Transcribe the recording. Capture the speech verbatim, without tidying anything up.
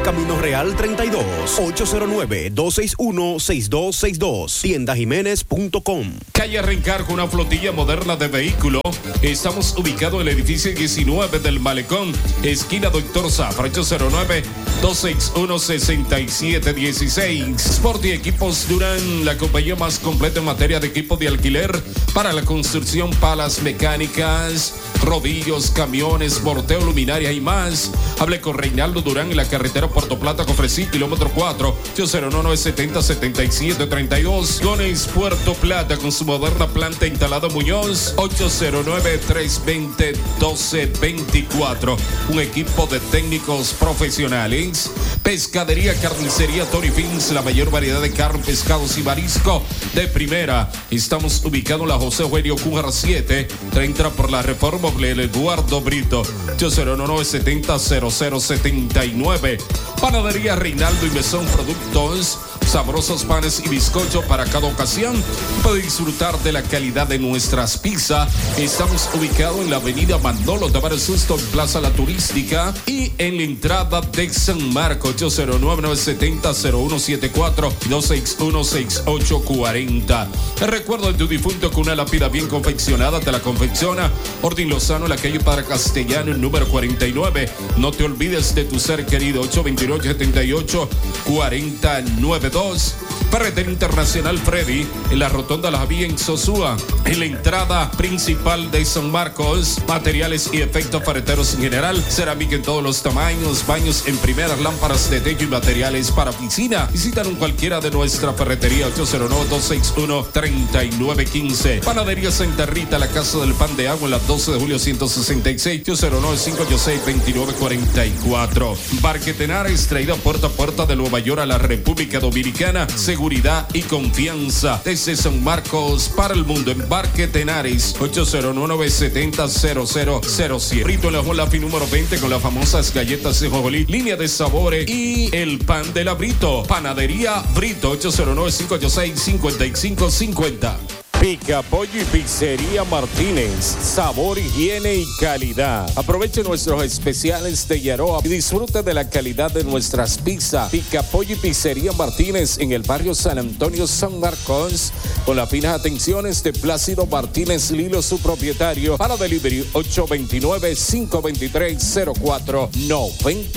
Camino Real treinta y dos. ocho cero nueve, dos seis uno, seis dos seis dos. tienda jiménez punto com. Calle Arrancar con una flotilla moderna de vehículos. Estamos ubicados en el edificio diecinueve del Malecón, esquina Doctor Zafra, ocho cero nueve, dos seis uno, seis siete uno seis. Sport y Equipos Durán, la compañía más completa en materia de equipo de alquiler para la construcción, palas mecánicas, rodillos, camiones, bordeo, luminaria y más. Hable con Reinaldo Durán en la carretera Puerto Plata, Cofresí, kilómetro cuatro, ocho cero nueve, siete cero, siete siete tres dos. Gones Puerto Plata con su moderna planta instalada Muñoz, ocho cero nueve, tres dos cero, uno dos dos cuatro. Un equipo de técnicos profesionales. Pescadería, carnicería Tony Fins, la mayor variedad de carne, pescados y marisco de primera. Estamos ubicados en la José Eugenio Cújar siete, treinta por la Reforma del Eduardo Brito, ocho cero nueve, siete cero, cero cero siete nueve. Panadería Reinaldo y Mesón Productos, sabrosos panes y bizcocho para cada ocasión. Puede disfrutar de la calidad de nuestras pizzas. Estamos ubicados en la avenida Manolo Tavares Susto, en Plaza La Turística, y en la entrada de San Marcos, ocho cero nueve, nueve siete cero, cero uno siete cuatro, dos seis uno, seis ocho cuatro cero. El recuerdo de tu difunto con una lápida bien confeccionada te la confecciona Ordin Lozano en la calle Padre Castellano, el número cuarenta y nueve. No te olvides de tu ser querido, ocho dos nueve, siete ocho, cuatro cero nueve dos. Ferretera Internacional Freddy, en la Rotonda La Vía en Sosúa, en la entrada principal de San Marcos. Materiales y efectos ferreteros en general, cerámica en todos los tamaños, baños en primeras, lámparas de techo y materiales para piscina. Visítanos cualquiera de nuestra ferretería, ocho cero nueve, dos seis uno, tres nueve uno cinco. Panadería Santa Rita, la Casa del Pan de Agua, en la doce de julio ciento sesenta y seis, ocho cero nueve, cinco ocho seis, dos nueve cuatro cuatro. Barquetenares, traída puerta a puerta de Nueva York a la República Dominicana. Seguridad y confianza desde San Marcos para el mundo. En Barquetenares, ocho cero nueve, siete cero, cero cero cero siete. Brito en la Jolafi número veinte con las famosas galletas de Jojolí, línea de sabores y el pan de la Brito. Panadería Brito, ocho cero nueve, cinco ocho seis, cinco cinco cinco cero. Pica Pollo y Pizzería Martínez, sabor, higiene y calidad. Aproveche nuestros especiales de Yaroa y disfrute de la calidad de nuestras pizzas. Pica Pollo y Pizzería Martínez en el barrio San Antonio, San Marcos, con las finas atenciones de Plácido Martínez Lilo, su propietario, para delivery ocho dos nueve, cinco dos tres, cero cuatro nueve cero.